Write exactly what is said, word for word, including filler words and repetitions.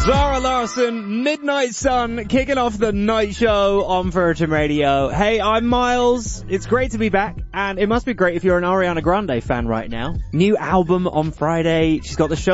Zara Larsson, Midnight Sun, kicking off the night show on Virgin Radio. Hey, I'm Miles. It's great to be back, and it must be great if you're an Ariana Grande fan right now. New album on Friday. She's got the show